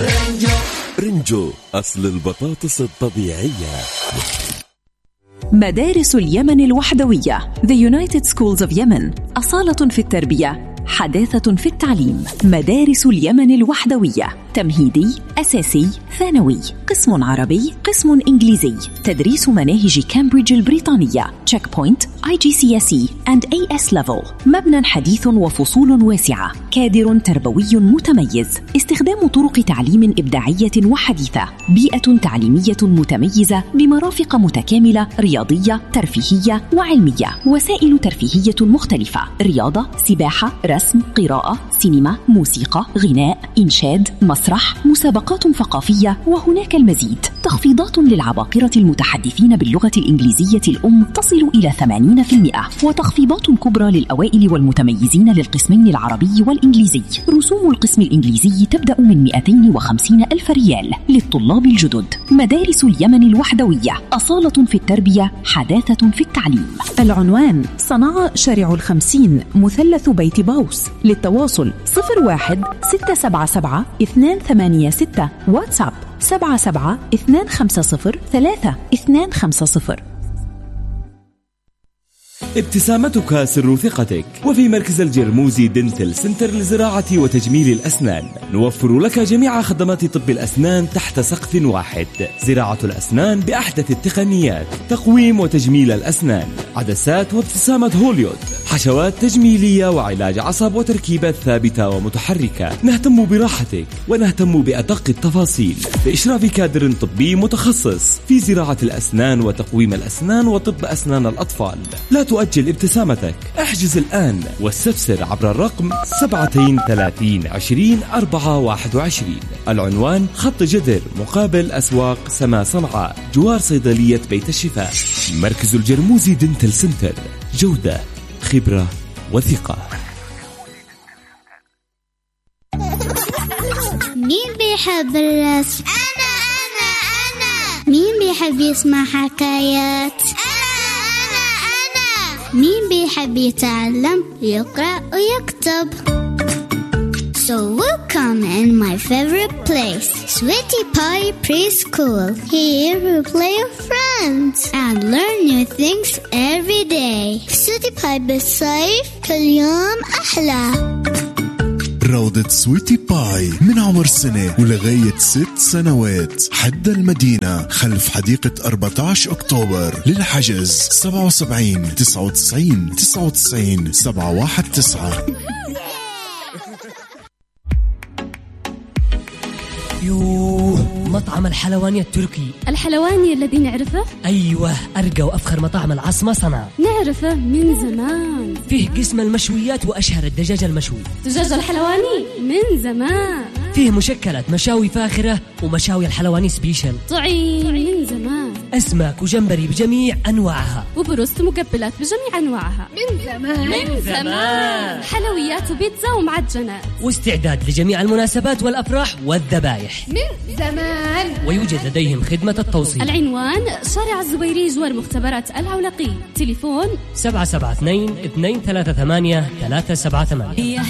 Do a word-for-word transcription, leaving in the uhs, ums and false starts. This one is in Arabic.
رنجو رنجو أصل البطاطس الطبيعية. مدارس اليمن الوحدوية The United Schools of Yemen، أصالة في التربية، حداثة في التعليم. مدارس اليمن الوحدوية، تمهيدي، أساسي، ثانوي، قسم عربي، قسم إنجليزي، تدريس مناهج كامبريدج البريطانية، تشيك بوينت، آي جي سي إس إي and إيه إس Level. مبنى حديث وفصول واسعة، كادر تربوي متميز، استخدام طرق تعليم إبداعية وحديثة، بيئة تعليمية متميزة بمرافق متكاملة رياضية، ترفيهية وعلمية، وسائل ترفيهية مختلفة، رياضة، سباحة، رسم، قراءة، سينما، موسيقى، غناء، إنشاد، مسرح، مسابقات ثقافية، وهناك المزيد. تخفيضات للعباقرة المتحدثين باللغة الإنجليزية الأم تصل إلى ثمانين بالمئة، وتخفيضات كبرى للأوائل والمتميزين للقسمين العربي والإنجليزي. رسوم القسم الإنجليزي تبدأ من مئتين وخمسين ألف ريال للطلاب الجدد. مدارس اليمن الوحدوية، أصالة في التربية، حداثة في التعليم. العنوان: صنعاء شارع الخمسين، مثلث بيت باوس. للتواصل صفر واحد ستة سبعة سبعة اثنان ثمانية ستة، واتساب سبعة سبعة اثنان خمسة صفر ثلاثة اثنان خمسة صفر. ابتسامتك سر ثقتك. وفي مركز الجرموزي دنتل سنتر لزراعة وتجميل الأسنان نوفر لك جميع خدمات طب الأسنان تحت سقف واحد. زراعة الأسنان بأحدث التقنيات، تقويم وتجميل الأسنان، عدسات وابتسامة هوليود، حشوات تجميلية وعلاج عصب وتركيبات ثابتة ومتحركة. نهتم براحتك ونهتم بأدق التفاصيل بإشراف كادر طبي متخصص في زراعة الأسنان وتقويم الأسنان وطب أسنان الأطفال. لا تؤجل ابتسامتك، احجز الآن واستفسر عبر الرقم سبعة ثلاثين عشرين أربعة واحد وعشرين. العنوان: خط جدر مقابل أسواق سما صنعاء، جوار صيدلية بيت الشفاء. مركز الجرموزي دنتل سنتر، جودة، خبرة وثقة. مين بيحب الرسم؟ أنا أنا أنا. مين بيحب يسمع حكايات؟ مين بيحب يتعلم يقرأ ويكتب؟ So welcome in my favorite place, Sweetie Pie Preschool. Here we play with friends and learn new things every day. Sweetie Pie بالصيف كل يوم أحلى. روضة سويتي باي من عمر سنة ولغاية ست سنوات، حد المدينة خلف حديقة أربعة عشر أكتوبر. للحجز سبعة وسبعين تسعة وتسعين تسعة وتسعين سبعة واحد تسعة. يوه، مطعم الحلواني التركي. الحلواني الذي نعرفه؟ أيوة، أرقى وأفخر مطاعم العاصمة صنعاء. نعرفه من زمان. فيه قسم المشويات وأشهر الدجاج المشوي. دجاج الحلواني من زمان. فيه مشكلات مشاوي فاخرة ومشاوي الحلواني سبيشل. طعيم من زمان. أسماك وجمبري بجميع أنواعها، وبروست مقبلات بجميع أنواعها من زمان. من زمان. حلويات وبيتزا ومعجنات، واستعداد لجميع المناسبات والأفراح والذبائح من زمان. ويوجد لديهم خدمة التوصيل. العنوان: شارع الزبيري جوار مختبرات العولقي. تليفون سبعة سبعة اثنين اثنين ثلاثة ثمانية ثلاثة سبعة ثمانية.